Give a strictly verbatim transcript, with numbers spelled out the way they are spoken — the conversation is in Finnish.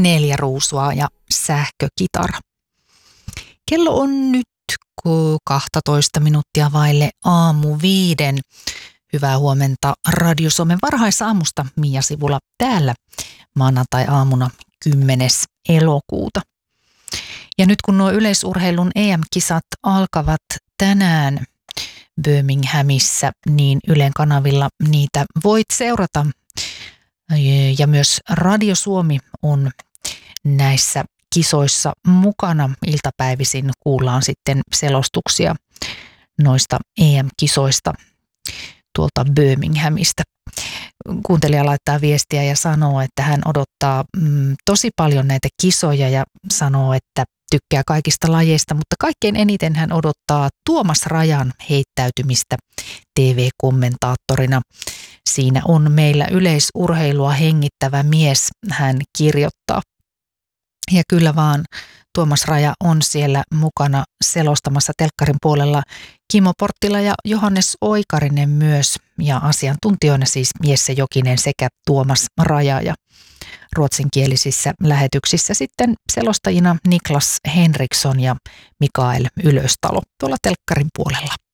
neljä ruusua ja sähkökitara. Kello on nyt kaksitoista minuuttia vaille aamu viiden. Hyvää huomenta Radio Suomen varhaisaamusta Mia Sivula täällä maanantai-aamuna kymmenes elokuuta. Ja nyt kun nuo yleisurheilun E M-kisat alkavat tänään Birminghamissa, niin Ylen kanavilla niitä voit seurata. Ja myös Radio Suomi on näissä kisoissa mukana. Iltapäivisin kuullaan sitten selostuksia noista E M-kisoista tuolta Birminghamista. Kuuntelija laittaa viestiä ja sanoo, että hän odottaa mm, tosi paljon näitä kisoja ja sanoo, että tykkää kaikista lajeista, mutta kaikkein eniten hän odottaa Tuomas Rajan heittäytymistä T V-kommentaattorina. Siinä on meillä yleisurheilua hengittävä mies, hän kirjoittaa. Ja kyllä vaan Tuomas Raja on siellä mukana selostamassa telkkarin puolella. Kimmo Porttila ja Johannes Oikarinen myös ja asiantuntijoina siis Jesse Jokinen sekä Tuomas Raja ja ruotsinkielisissä lähetyksissä sitten selostajina Niklas Henriksson ja Mikael Ylöstalo tuolla telkkarin puolella.